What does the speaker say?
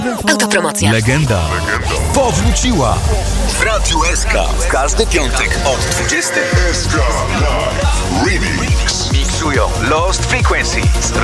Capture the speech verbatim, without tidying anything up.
Autopromocja. Legenda powróciła W Radiu S K w każdy piątek od dwudziestej. S K Live Remix. Miksują Lost Frequencies.